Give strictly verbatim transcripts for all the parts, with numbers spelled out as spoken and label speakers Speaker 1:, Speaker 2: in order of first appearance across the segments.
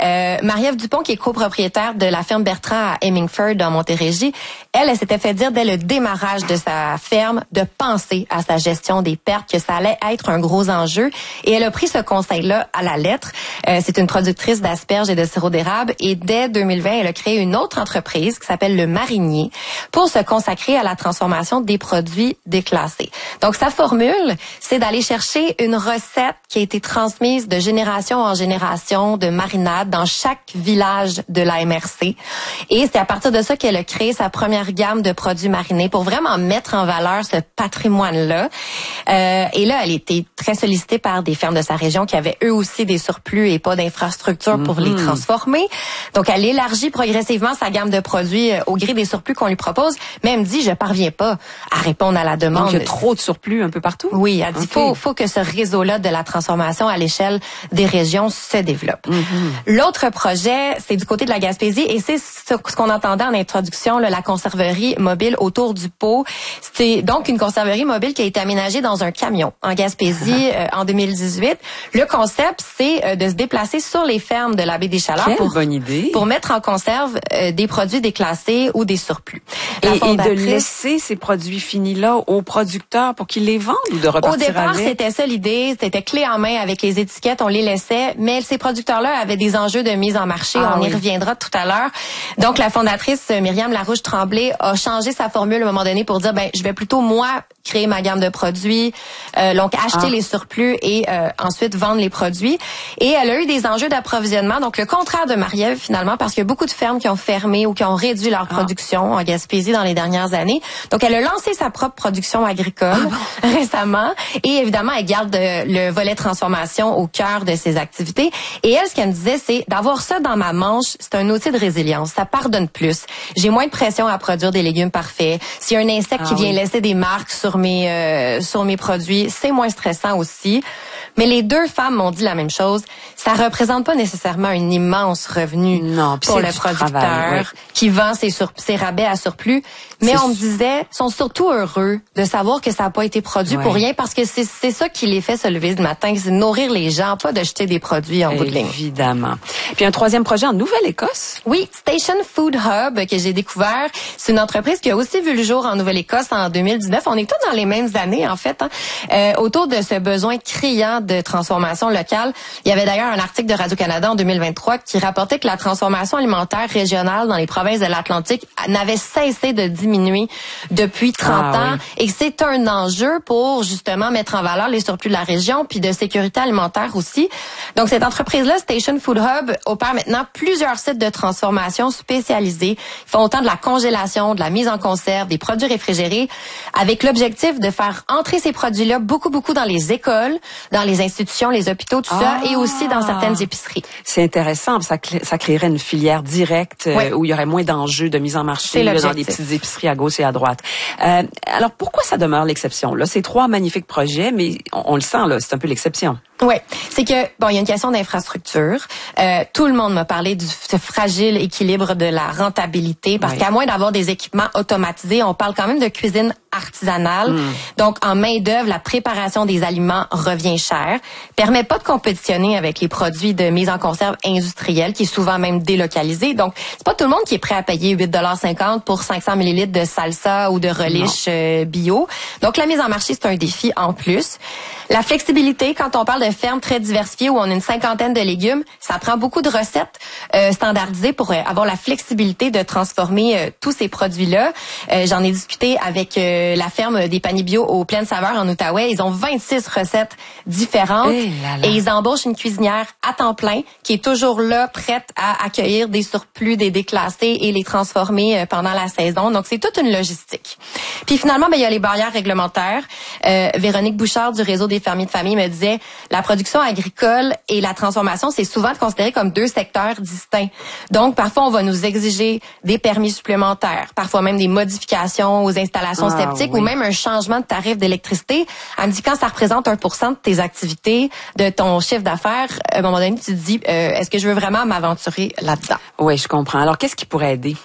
Speaker 1: Euh, Marie-Ève Dupont, qui est copropriétaire de la ferme Bertrand à Hemingford, dans Montérégie, elle, elle s'était fait dire dès le démarrage de sa ferme de penser à sa gestion des pertes, que ça allait être un gros enjeu. Et elle a pris ce conseil-là à la lettre. Euh, c'est une productrice d'asperges et de sirop d'érable. Et dès deux mille vingt, elle a créé une autre entreprise qui s'appelle Le Marinier pour se consacrer à la transformation des produits déclassés. Donc, sa formule, c'est d'aller chercher une recette qui a été transmise de génération en génération de marinade dans chaque village de la M R C. Et c'est à partir de ça qu'elle a créé sa première gamme de produits marinés pour vraiment mettre en valeur ce patrimoine-là. Euh, et là, elle était très sollicitée par des fermes de sa région qui avaient eux aussi des surplus et pas d'infrastructures pour mm-hmm. les transformer. Donc, elle élargit progressivement sa gamme de produits euh, au gré des surplus qu'on lui propose. Mais elle me dit, je parviens pas à répondre à la demande.
Speaker 2: Donc, il y a trop de surplus un peu partout?
Speaker 1: Oui, elle dit, okay. faut, faut que ce réseau-là de la transformation à l'échelle des régions se développe. Mm-hmm. L'autre projet, c'est du côté de la Gaspésie et c'est ce qu'on entendait en introduction, là, la conserverie mobile autour du pot. C'est donc une conserverie mobile qui a été aménagée dans un camion en Gaspésie euh, en deux mille dix-huit. Le concept, c'est euh, de se déplacer sur les fermes de la baie des Chaleurs pour,
Speaker 2: bonne idée.
Speaker 1: pour mettre en conserve euh, des produits déclassés ou des surplus.
Speaker 2: Et, fondatrice... et de laisser ces produits finis-là aux producteurs pour qu'ils les vendent ou de repartir avec?
Speaker 1: Au départ, avec? C'était ça l'idée. C'était clé en main avec les étiquettes, on les laissait. Mais ces producteurs-là avaient des enjeux de mise en marché. Ah, on oui. y reviendra tout à l'heure. Donc, la fondatrice Myriam Larouche-Tremblay a changé sa formule à un moment donné pour dire, ben, je vais plutôt, moi, créer ma gamme de produits, euh, donc acheter ah. les surplus et euh, ensuite vendre les produits. Et elle a eu des enjeux d'approvisionnement, donc le contraire de Marie-Ève finalement, parce qu'il y a beaucoup de fermes qui ont fermé ou qui ont réduit leur ah. production en Gaspésie dans les dernières années. Donc elle a lancé sa propre production agricole ah bon? récemment et évidemment elle garde le volet transformation au cœur de ses activités. Et elle, ce qu'elle me disait, c'est d'avoir ça dans ma manche, c'est un outil de résilience, ça pardonne plus. J'ai moins de pression à produire des légumes parfaits. S'il y a un insecte ah, qui vient oui. laisser des marques sur mes euh, sur mes produits, c'est moins stressant aussi. Mais les deux femmes m'ont dit la même chose. Ça représente pas nécessairement un immense revenu
Speaker 2: non,
Speaker 1: pour le producteur travail, oui. qui vend ses, sur, ses rabais à surplus. Mais c'est on me disait, sont surtout heureux de savoir que ça n'a pas été produit ouais. pour rien parce que c'est, c'est ça qui les fait se lever ce matin, c'est de nourrir les gens, pas de jeter des produits en bout de ligne.
Speaker 2: Évidemment. Puis un troisième projet en Nouvelle-Écosse.
Speaker 1: Oui, Station Food Hub que j'ai découvert. C'est une entreprise qui a aussi vu le jour en Nouvelle-Écosse en deux mille dix-neuf. On est tous dans les mêmes années en fait. Hein. Euh, autour de ce besoin criant de transformation locale. Il y avait d'ailleurs un article de Radio-Canada en deux mille vingt-trois qui rapportait que la transformation alimentaire régionale dans les provinces de l'Atlantique n'avait cessé de diminuer depuis trente ah, ans oui. et que c'est un enjeu pour justement mettre en valeur les surplus de la région puis de sécurité alimentaire aussi. Donc cette entreprise-là, Station Food Hub, opère maintenant plusieurs sites de transformation spécialisés. Ils font autant de la congélation, de la mise en conserve, des produits réfrigérés avec l'objectif de faire entrer ces produits-là beaucoup, beaucoup dans les écoles, dans les institutions, les hôpitaux, tout ah, ça, et aussi dans certaines épiceries.
Speaker 2: C'est intéressant, ça, ça créerait une filière directe oui. euh, où il y aurait moins d'enjeux de mise en marché là, dans des petites épiceries à gauche et à droite. Euh, alors, pourquoi ça demeure l'exception? Là, c'est trois magnifiques projets, mais on, on le sent, là, c'est un peu l'exception.
Speaker 1: Oui, c'est que bon, il y a une question d'infrastructure. Euh, tout le monde m'a parlé du ce fragile équilibre de la rentabilité parce oui. qu'à moins d'avoir des équipements automatisés, on parle quand même de cuisine artisanale. Mm. Donc, en main d'œuvre, la préparation des aliments revient cher, permet pas de compétitionner avec les produits de mise en conserve industrielle, qui est souvent même délocalisé. Donc, c'est pas tout le monde qui est prêt à payer huit dollars cinquante pour cinq cents millilitres de salsa ou de relish euh, bio. Donc, la mise en marché, c'est un défi en plus. La flexibilité, quand on parle de fermes très diversifiées où on a une cinquantaine de légumes, ça prend beaucoup de recettes euh, standardisées pour euh, avoir la flexibilité de transformer euh, tous ces produits-là. Euh, j'en ai discuté avec euh, la ferme des paniers bio aux Plaines Saveurs en Outaouais. Ils ont vingt-six recettes différentes hey là là. Et ils embauchent une cuisinière à temps plein qui est toujours là, prête à accueillir des surplus, des déclassés et les transformer euh, pendant la saison. Donc, c'est toute une logistique. Puis finalement, ben, il y a les barrières réglementaires. Euh, Véronique Bouchard du réseau des fermiers de famille me disait la production agricole et la transformation, c'est souvent considéré comme deux secteurs distincts. Donc, parfois, on va nous exiger des permis supplémentaires, parfois même des modifications aux installations ah, sceptiques oui. ou même un changement de tarif d'électricité. Elle me dit, quand ça représente un pour cent de tes activités, de ton chiffre d'affaires, à un moment donné, tu te dis, euh, est-ce que je veux vraiment m'aventurer là-dedans?
Speaker 2: Oui, je comprends. Alors, qu'est-ce qui pourrait aider?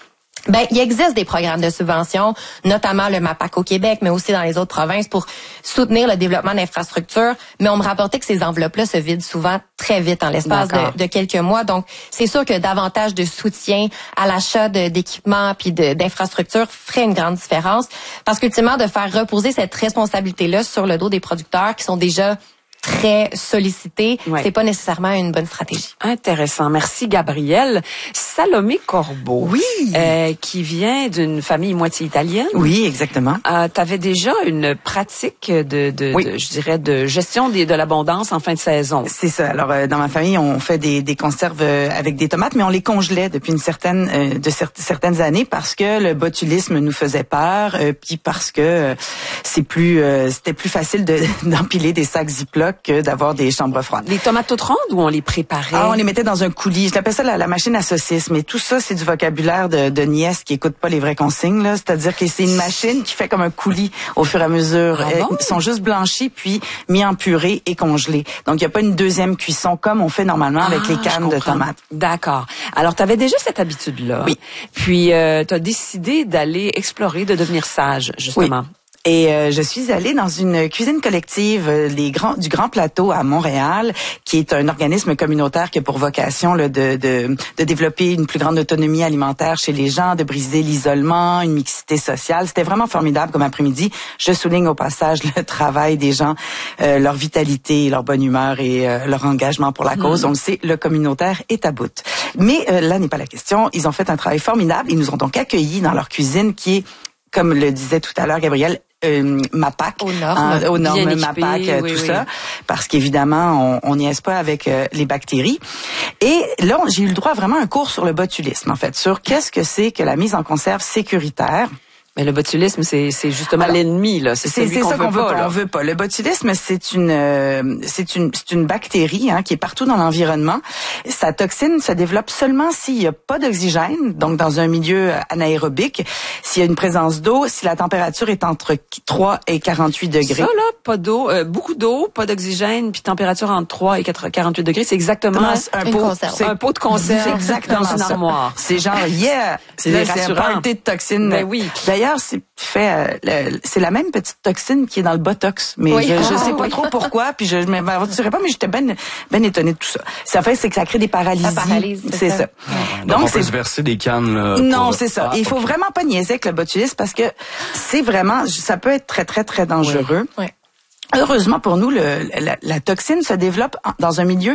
Speaker 1: Ben, il existe des programmes de subvention, notamment le MAPAC au Québec, mais aussi dans les autres provinces pour soutenir le développement d'infrastructures. Mais on me rapportait que ces enveloppes-là se vident souvent très vite en l'espace de, de quelques mois. Donc, c'est sûr que davantage de soutien à l'achat de, d'équipements puis de, d'infrastructures ferait une grande différence. Parce qu'ultimement, de faire reposer cette responsabilité-là sur le dos des producteurs qui sont déjà très sollicités, ouais. c'est pas nécessairement une bonne stratégie.
Speaker 2: Intéressant. Merci, Gabrielle. Salomé Corbeau.
Speaker 3: Oui.
Speaker 2: Euh, qui vient d'une famille moitié italienne.
Speaker 3: Oui, exactement.
Speaker 2: Euh, tu avais déjà une pratique de, de, oui. de, je dirais, de gestion des, de l'abondance en fin de saison.
Speaker 3: C'est ça. Alors, euh, dans ma famille, on fait des, des conserves avec des tomates, mais on les congelait depuis une certaine, euh, de cer- certaines années parce que le botulisme nous faisait peur, euh, puis parce que euh, c'est plus, euh, c'était plus facile de, d'empiler des sacs Ziploc que d'avoir des chambres froides.
Speaker 2: Les tomates toutes rondes ou on les préparait?
Speaker 3: Ah, on les mettait dans un coulis. Je l'appelle ça la, la machine à saucisses, mais tout ça, c'est du vocabulaire de, de nièces qui écoutent pas les vraies consignes, là. C'est-à-dire que c'est une machine qui fait comme un coulis au fur et à mesure.
Speaker 2: Ah bon?
Speaker 3: Ils sont juste blanchis puis mis en purée et congelés. Donc, il n'y a pas une deuxième cuisson comme on fait normalement ah, avec les cannes de tomates.
Speaker 2: D'accord. Alors, tu avais déjà cette habitude-là.
Speaker 3: Oui.
Speaker 2: Puis, euh, tu as décidé d'aller explorer, de devenir sage, justement.
Speaker 3: Oui. Et euh, je suis allée dans une cuisine collective euh, les grands, du Grand Plateau à Montréal, qui est un organisme communautaire qui a pour vocation là, de, de, de développer une plus grande autonomie alimentaire chez les gens, de briser l'isolement, une mixité sociale. C'était vraiment formidable comme après-midi. Je souligne au passage le travail des gens, euh, leur vitalité, leur bonne humeur et euh, leur engagement pour la cause. Mmh. On le sait, le communautaire est à bout. Mais euh, là n'est pas la question. Ils ont fait un travail formidable. Ils nous ont donc accueillis dans leur cuisine qui est, comme le disait tout à l'heure Gabrielle, Euh, MAPAC,
Speaker 1: aux normes,
Speaker 3: hein, aux normes
Speaker 2: équipé,
Speaker 3: MAPAC, euh,
Speaker 2: oui,
Speaker 3: tout
Speaker 2: oui.
Speaker 3: ça, parce qu'évidemment, on n'y aise pas avec euh, les bactéries. Et là, on, j'ai eu le droit à vraiment un cours sur le botulisme, en fait, sur qu'est-ce que c'est que la mise en conserve sécuritaire.
Speaker 2: Mais le botulisme, c'est, c'est justement Alors, l'ennemi, là. C'est,
Speaker 3: c'est,
Speaker 2: celui
Speaker 3: c'est
Speaker 2: qu'on
Speaker 3: ça
Speaker 2: veut
Speaker 3: qu'on veut
Speaker 2: pas,
Speaker 3: pas. On veut pas. Le botulisme, c'est une, euh, c'est une, c'est une bactérie hein, qui est partout dans l'environnement. Sa toxine se développe seulement s'il y a pas d'oxygène, donc dans un milieu anaérobique, s'il y a une présence d'eau, si la température est entre trois et quarante-huit degrés.
Speaker 2: Ça, là, pas d'eau, euh, beaucoup d'eau, pas d'oxygène, puis température entre trois et quarante-huit degrés, c'est exactement
Speaker 3: un, un pot,
Speaker 2: c'est un pot de conserve.
Speaker 3: C'est exactement
Speaker 2: dans une
Speaker 3: ça.
Speaker 2: armoire.
Speaker 3: C'est genre, yeah! C'est, là, c'est un party de toxines.
Speaker 2: Ben oui.
Speaker 3: D'ailleurs, c'est fait, euh, le, c'est la même petite toxine qui est dans le Botox, mais
Speaker 1: oui.
Speaker 3: je, je
Speaker 1: ah,
Speaker 3: sais pas
Speaker 1: oui.
Speaker 3: trop pourquoi, puis je ne m'aventurerai pas, mais j'étais ben, ben étonnée de tout ça. Ça fait, c'est que ça crée des paralysies.
Speaker 1: Ça paralyse, c'est,
Speaker 3: c'est ça.
Speaker 1: ça.
Speaker 4: Ouais. Donc, Donc, on
Speaker 3: c'est...
Speaker 4: peut se verser des cannes, là.
Speaker 3: Non,
Speaker 4: pour...
Speaker 3: c'est ça.
Speaker 4: Ah,
Speaker 3: Il faut
Speaker 4: okay.
Speaker 3: vraiment pas niaiser avec le botulisme parce que c'est vraiment, ça peut être très, très, très dangereux.
Speaker 1: Oui. Oui.
Speaker 3: Heureusement pour nous, le, la, la toxine se développe dans un milieu,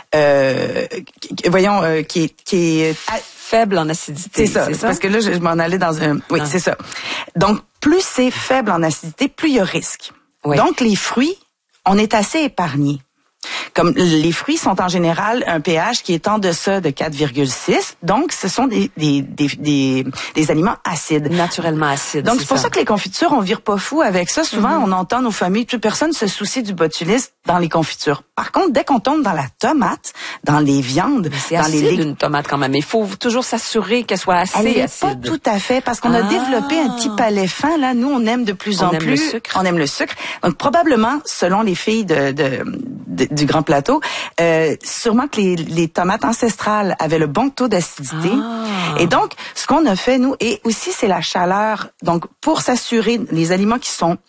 Speaker 3: euh, voyons, euh, qui est, qui est
Speaker 2: faible en acidité.
Speaker 3: C'est ça,
Speaker 2: c'est
Speaker 3: c'est
Speaker 2: ça?
Speaker 3: parce que là, je, je m'en allais dans un... Oui, ah. c'est ça. Donc, plus c'est faible en acidité, plus il y a risque. Oui. Donc, les fruits, on est assez épargnés. Comme les fruits sont en général un pH qui est en deçà de quatre virgule six, donc ce sont des des des des, des aliments acides,
Speaker 2: naturellement acides.
Speaker 3: Donc
Speaker 2: c'est,
Speaker 3: c'est pour ça. ça que les confitures, on vire pas fou avec ça. Souvent, mm-hmm. on entend nos familles, toute personne se soucie du botulisme dans les confitures. Par contre, dès qu'on tombe dans la tomate, dans les viandes,
Speaker 2: c'est
Speaker 3: dans
Speaker 2: acide,
Speaker 3: les légumes,
Speaker 2: une tomate quand même. Il faut toujours s'assurer qu'elle soit assez
Speaker 3: Elle est
Speaker 2: acide.
Speaker 3: Pas tout à fait, parce qu'on ah. a développé un petit palais fin. Là, nous, on aime de plus
Speaker 2: on
Speaker 3: en
Speaker 2: aime
Speaker 3: plus.
Speaker 2: Le sucre.
Speaker 3: On aime le sucre. Donc probablement, selon les filles de, de, de du Grand Plateau, euh, sûrement que les, les tomates ancestrales avaient le bon taux d'acidité.
Speaker 2: Ah.
Speaker 3: Et donc, ce qu'on a fait, nous, et aussi c'est la chaleur. Donc, pour s'assurer, les aliments qui sont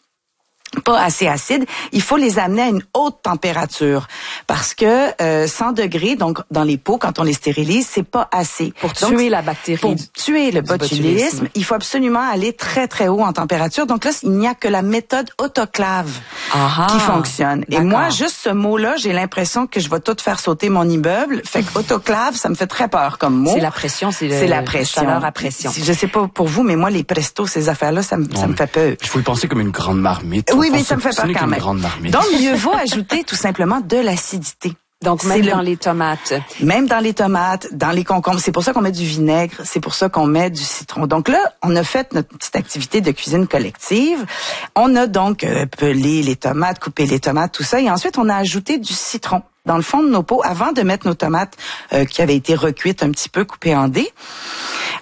Speaker 3: pas assez acides, il faut les amener à une haute température parce que euh, cent degrés, donc dans les pots, quand on les stérilise, c'est pas assez.
Speaker 2: Pour
Speaker 3: donc,
Speaker 2: tuer la bactérie.
Speaker 3: Pour tuer le botulisme, botulisme, il faut absolument aller très très haut en température. Donc là, il n'y a que la méthode autoclave
Speaker 2: Aha,
Speaker 3: qui fonctionne.
Speaker 2: d'accord.
Speaker 3: Et moi, juste ce mot-là, j'ai l'impression que je vais tout faire sauter mon immeuble. Fait que autoclave, ça me fait très peur comme mot.
Speaker 2: C'est la pression, c'est, le,
Speaker 3: c'est la pression.
Speaker 2: Chaleur à pression.
Speaker 3: Je sais pas pour vous, mais moi, les prestos, ces affaires-là, ça me, ça me fait peur.
Speaker 4: Il faut y penser comme une grande marmite.
Speaker 3: Oui, mais ça me fait peur quand même. Donc, mieux vaut ajouter tout simplement de l'acidité.
Speaker 2: Donc, même c'est dans le... les tomates.
Speaker 3: Même dans les tomates, dans les concombres. C'est pour ça qu'on met du vinaigre, c'est pour ça qu'on met du citron. Donc là, on a fait notre petite activité de cuisine collective. On a donc euh, pelé les tomates, coupé les tomates, tout ça. Et ensuite, on a ajouté du citron dans le fond de nos pots avant de mettre nos tomates euh, qui avaient été recuites un petit peu, coupées en dés.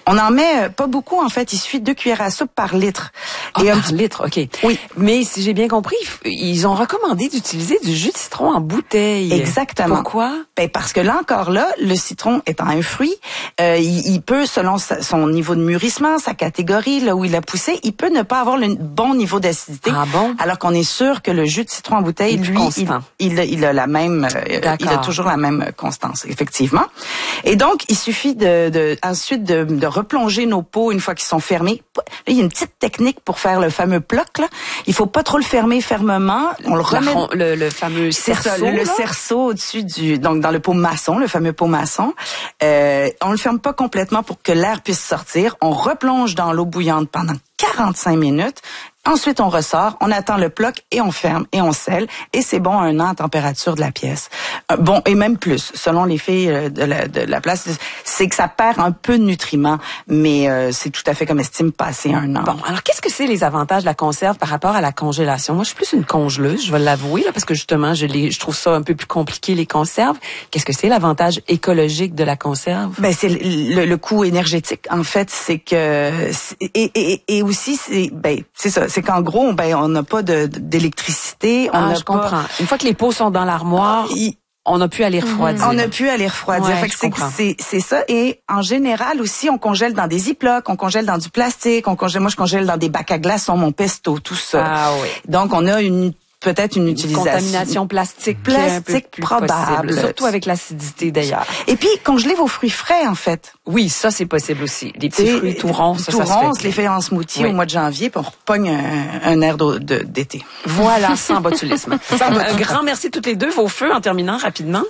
Speaker 3: On en met pas beaucoup, en fait. Il suffit de deux cuillères à soupe par litre.
Speaker 2: Oh, et un par litre, OK.
Speaker 3: Oui.
Speaker 2: Mais si j'ai bien compris, ils ont recommandé d'utiliser du jus de citron en bouteille.
Speaker 3: Exactement.
Speaker 2: Pourquoi?
Speaker 3: Ben parce que là encore là, le citron étant un fruit, euh, il, il peut, selon sa, son niveau de mûrissement, sa catégorie, là où il a poussé, il peut ne pas avoir le bon niveau d'acidité.
Speaker 2: Ah bon?
Speaker 3: Alors qu'on est sûr que le jus de citron en bouteille,
Speaker 2: il
Speaker 3: lui, il, il, il a la même, euh, il a toujours la même constance, effectivement. Et donc, il suffit de, de ensuite de, de replonger nos pots une fois qu'ils sont fermés. Là, il y a une petite technique pour faire le fameux ploc, là. Il faut pas trop le fermer fermement. On le remet.
Speaker 2: Le, le fameux cerceau.
Speaker 3: Ça, le, le cerceau au-dessus du, donc dans le pot maçon, le fameux pot maçon. Euh, on le ferme pas complètement pour que l'air puisse sortir. On replonge dans l'eau bouillante pendant quarante-cinq minutes. Ensuite, on ressort, on attend le ploc et on ferme et on scelle. Et c'est bon un an à température de la pièce. Euh, bon, et même plus, selon les filles de la, de la place, c'est que ça perd un peu de nutriments, mais euh, c'est tout à fait comestible passé un an.
Speaker 2: Bon, alors qu'est-ce que c'est les avantages de la conserve par rapport à la congélation? Moi, je suis plus une congeleuse, je vais l'avouer, là, parce que justement, je, les, je trouve ça un peu plus compliqué, les conserves. Qu'est-ce que c'est l'avantage écologique de la conserve?
Speaker 3: Ben, c'est le, le, le coût énergétique, en fait, c'est que... Et, et, et aussi, c'est ben, c'est ça, c'est qu'en gros, ben, on n'a pas de, d'électricité.
Speaker 2: Ah,
Speaker 3: on
Speaker 2: je comprends. Pas... Une fois que les pots sont dans l'armoire, il... on n'a plus à les refroidir.
Speaker 3: On n'a plus à les refroidir.
Speaker 2: Ouais,
Speaker 3: fait que c'est, c'est, c'est ça. Et en général aussi, on congèle dans des ziplocs, on congèle dans du plastique, on congèle, moi je congèle dans des bacs à glaçons, mon pesto, tout ça.
Speaker 2: Ah oui.
Speaker 3: Donc on a une peut-être une, une utilisation.
Speaker 2: Contamination plastique.
Speaker 3: Plastique probable.
Speaker 2: Possible, surtout avec l'acidité d'ailleurs.
Speaker 3: Et puis, congeler vos fruits frais, en fait.
Speaker 2: Oui, ça, c'est possible aussi. Les petits fruits tout ronds, ça,
Speaker 3: tout
Speaker 2: ça se fait.
Speaker 3: Tout ronds, on se les fait en smoothie oui. au mois de janvier, puis on repogne un, un air de, de, d'été.
Speaker 2: Voilà, sans botulisme. Un grand merci toutes les deux. Vos feux, en terminant rapidement.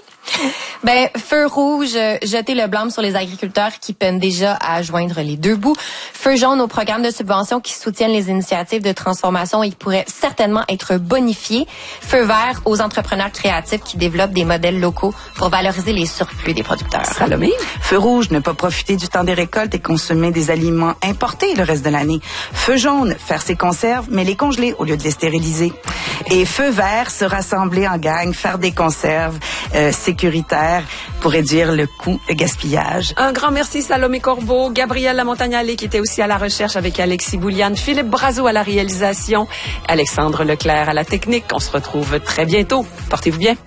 Speaker 1: Ben, feu rouge, jeter le blâme sur les agriculteurs qui peinent déjà à joindre les deux bouts. Feu jaune aux programmes de subvention qui soutiennent les initiatives de transformation et qui pourraient certainement être bonifiés. Feu vert aux entrepreneurs créatifs qui développent des modèles locaux pour valoriser les surplus des producteurs.
Speaker 2: Salomé?
Speaker 3: Feu rouge, ne pas profiter du temps des récoltes et consommer des aliments importés le reste de l'année. Feu jaune, faire ses conserves, mais les congeler au lieu de les stériliser. Et feu vert, se rassembler en gang, faire des conserves euh, sécuritaires pour réduire le coût de gaspillage.
Speaker 2: Un grand merci Salomé Corbeau, Gabrielle Lamontagne-Allé qui était aussi à la recherche avec Alexis Bouliane, Philippe Brazeau à la réalisation, Alexandre Leclerc à la technique. On se retrouve très bientôt. Portez-vous bien.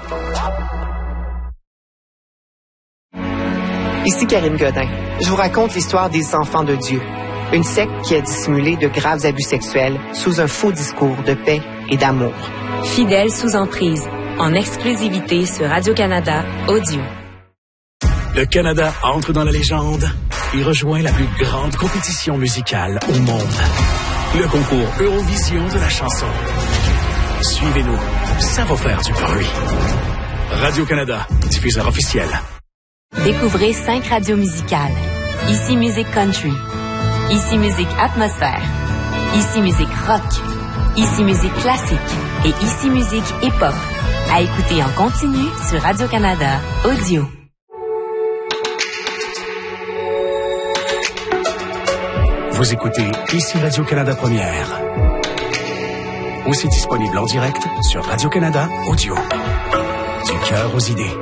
Speaker 5: Ici Karine Godin. Je vous raconte l'histoire des Enfants de Dieu, une secte qui a dissimulé de graves abus sexuels sous un faux discours de paix et d'amour.
Speaker 6: Fidèles sous emprise, en exclusivité sur Radio-Canada Audio.
Speaker 7: Le Canada entre dans la légende et rejoint la plus grande compétition musicale au monde. Le concours Eurovision de la chanson. Suivez-nous, ça va faire du bruit. Radio-Canada, diffuseur officiel.
Speaker 6: Découvrez cinq radios musicales. Ici Musique Country. Ici Musique Atmosphère. Ici Musique Rock. Ici Musique Classique. Et Ici Musique Hip-Hop. À écouter en continu sur Radio-Canada Audio.
Speaker 7: Vous écoutez Ici Radio-Canada Première. Aussi disponible en direct sur Radio-Canada Audio. Du cœur aux idées.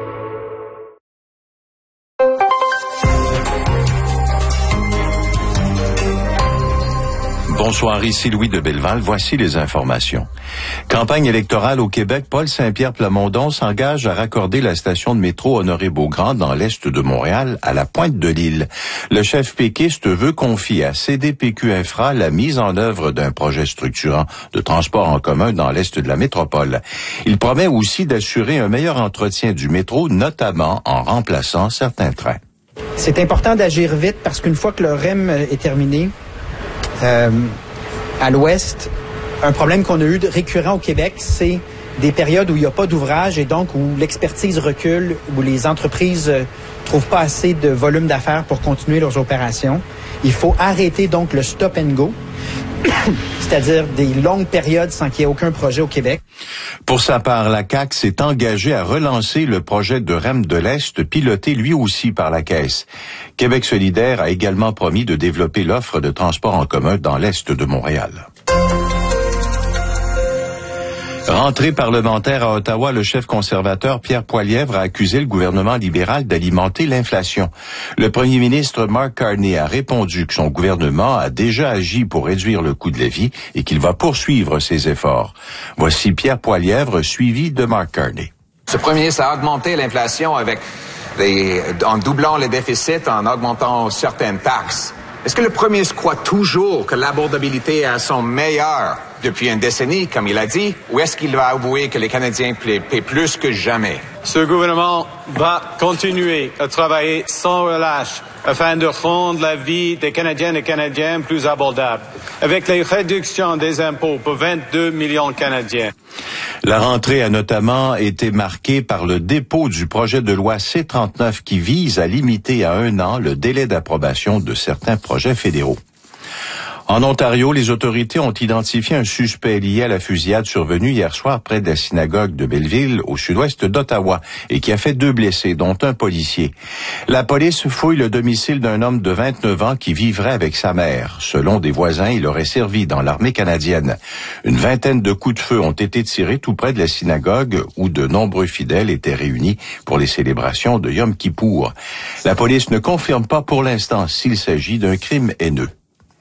Speaker 8: Bonsoir, ici Louis de Belleval. Voici les informations. Campagne électorale au Québec, Paul Saint-Pierre Plamondon s'engage à raccorder la station de métro Honoré-Beaugrand dans l'est de Montréal à la pointe de l'île. Le chef péquiste veut confier à C D P Q Infra la mise en œuvre d'un projet structurant de transport en commun dans l'est de la métropole. Il promet aussi d'assurer un meilleur entretien du métro, notamment en remplaçant certains trains.
Speaker 9: C'est important d'agir vite parce qu'une fois que le R E M est terminé, Euh, à l'ouest, un problème qu'on a eu de récurrent au Québec, c'est des périodes où il n'y a pas d'ouvrage et donc où l'expertise recule, où les entreprises ne euh, trouvent pas assez de volume d'affaires pour continuer leurs opérations. Il faut arrêter donc le stop and go, c'est-à-dire des longues périodes sans qu'il y ait aucun projet au Québec.
Speaker 8: Pour sa part, la C A Q s'est engagée à relancer le projet de R E M de l'Est, piloté lui aussi par la Caisse. Québec solidaire a également promis de développer l'offre de transport en commun dans l'Est de Montréal. Rentré parlementaire à Ottawa, le chef conservateur Pierre Poilievre a accusé le gouvernement libéral d'alimenter l'inflation. Le premier ministre Mark Carney a répondu que son gouvernement a déjà agi pour réduire le coût de la vie et qu'il va poursuivre ses efforts. Voici Pierre Poilievre, suivi de Mark Carney.
Speaker 10: Ce premier ministre a augmenté l'inflation avec les, en doublant le déficit, en augmentant certaines taxes. Est-ce que le premier ministre croit toujours que l'abordabilité est à son meilleur depuis une décennie, comme il a dit, ou est-ce qu'il va avouer que les Canadiens paient, paient plus que jamais?
Speaker 11: Ce gouvernement va continuer à travailler sans relâche afin de rendre la vie des Canadiennes et Canadiens plus abordable, avec les réductions des impôts pour vingt-deux millions de Canadiens.
Speaker 8: La rentrée a notamment été marquée par le dépôt du projet de loi C trente-neuf qui vise à limiter à un an le délai d'approbation de certains projets fédéraux. En Ontario, les autorités ont identifié un suspect lié à la fusillade survenue hier soir près de la synagogue de Belleville, au sud-ouest d'Ottawa, et qui a fait deux blessés, dont un policier. La police fouille le domicile d'un homme de vingt-neuf ans qui vivrait avec sa mère. Selon des voisins, il aurait servi dans l'armée canadienne. Une vingtaine de coups de feu ont été tirés tout près de la synagogue, où de nombreux fidèles étaient réunis pour les célébrations de Yom Kippour. La police ne confirme pas pour l'instant s'il s'agit d'un crime haineux.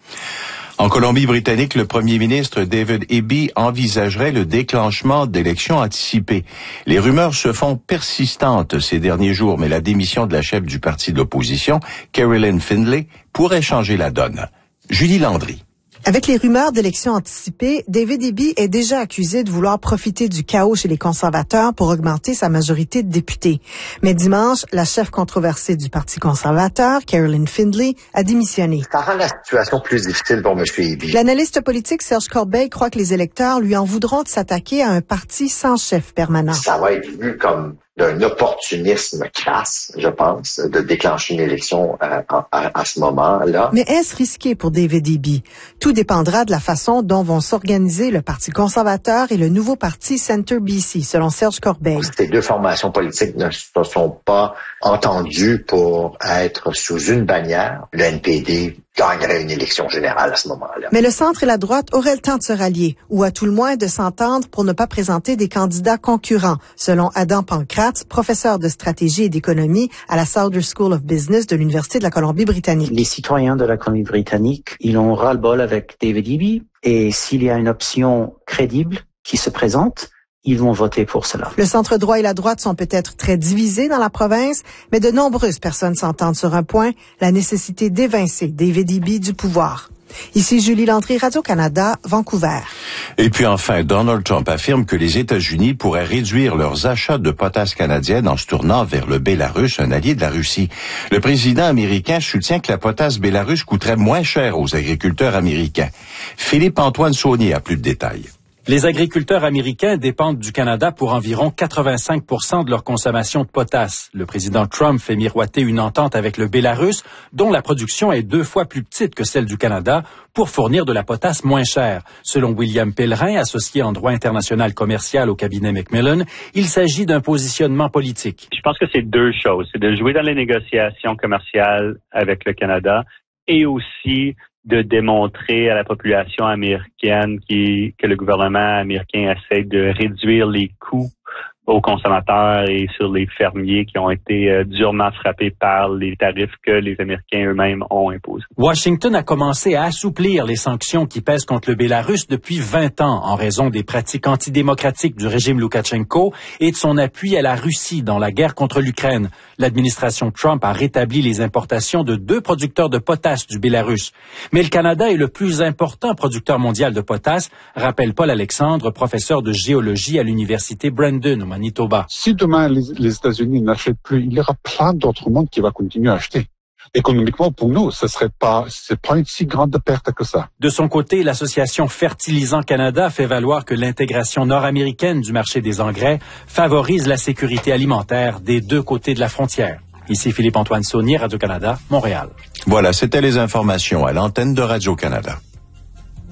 Speaker 8: En Colombie-Britannique, le premier ministre David Eby envisagerait le déclenchement d'élections anticipées. Les rumeurs se font persistantes ces derniers jours, mais la démission de la chef du parti de l'opposition, Caroline Findlay, pourrait changer la donne. Julie Landry.
Speaker 12: Avec les rumeurs d'élections anticipées, David Eby est déjà accusé de vouloir profiter du chaos chez les conservateurs pour augmenter sa majorité de députés. Mais dimanche, la chef controversée du Parti conservateur, Caroline Findlay, a démissionné.
Speaker 13: Ça rend la situation plus difficile pour M. Eby.
Speaker 12: L'analyste politique Serge Corbeil croit que les électeurs lui en voudront de s'attaquer à un parti sans chef permanent.
Speaker 13: Ça va être vu comme d'un opportunisme crasse, je pense, de déclencher une élection à, à, à ce moment-là.
Speaker 12: Mais est-ce risqué pour David Eby? Tout dépendra de la façon dont vont s'organiser le Parti conservateur et le nouveau parti Centre B C, selon Serge Corbeil.
Speaker 13: Ces deux formations politiques ne se sont pas entendues pour être sous une bannière. Le N P D gagnerait une élection générale à ce moment-là.
Speaker 12: Mais le centre et la droite auraient le temps de se rallier, ou à tout le moins de s'entendre pour ne pas présenter des candidats concurrents, selon Adam Pancratz, professeur de stratégie et d'économie à la Southern School of Business de l'Université de la Colombie-Britannique.
Speaker 14: Les citoyens de la Colombie-Britannique, ils ont ras-le-bol avec David Eby, et s'il y a une option crédible qui se présente, ils vont voter pour cela.
Speaker 12: Le centre droit et la droite sont peut-être très divisés dans la province, mais de nombreuses personnes s'entendent sur un point, la nécessité d'évincer David Eby du pouvoir. Ici Julie Landry, Radio-Canada, Vancouver.
Speaker 8: Et puis enfin, Donald Trump affirme que les États-Unis pourraient réduire leurs achats de potasse canadienne en se tournant vers le Bélarus, un allié de la Russie. Le président américain soutient que la potasse bélarusse coûterait moins cher aux agriculteurs américains. Philippe-Antoine Saunier a plus de détails.
Speaker 15: Les agriculteurs américains dépendent du Canada pour environ quatre-vingt-cinq pour cent de leur consommation de potasse. Le président Trump fait miroiter une entente avec le Bélarus, dont la production est deux fois plus petite que celle du Canada, pour fournir de la potasse moins chère. Selon William Pellerin, associé en droit international commercial au cabinet Macmillan, il s'agit d'un positionnement politique.
Speaker 16: Je pense que c'est deux choses. C'est de jouer dans les négociations commerciales avec le Canada et aussi de démontrer à la population américaine qui, que le gouvernement américain essaie de réduire les coûts aux consommateurs et sur les fermiers qui ont été euh, durement frappés par les tarifs que les Américains eux-mêmes ont imposés.
Speaker 15: Washington a commencé à assouplir les sanctions qui pèsent contre le Bélarus depuis vingt ans en raison des pratiques antidémocratiques du régime Loukachenko et de son appui à la Russie dans la guerre contre l'Ukraine. L'administration Trump a rétabli les importations de deux producteurs de potasse du Bélarus. Mais le Canada est le plus important producteur mondial de potasse, rappelle Paul Alexandre, professeur de géologie à l'université Brandon au Manitoba.
Speaker 17: Si demain les, les États-Unis n'achètent plus, il y aura plein d'autres mondes qui vont continuer à acheter. Économiquement, pour nous, ce serait pas, c'est pas une si grande perte que ça.
Speaker 15: De son côté, l'association Fertilisant Canada fait valoir que l'intégration nord-américaine du marché des engrais favorise la sécurité alimentaire des deux côtés de la frontière. Ici Philippe-Antoine Saunier, Radio-Canada, Montréal.
Speaker 8: Voilà, c'était les informations à l'antenne de Radio-Canada.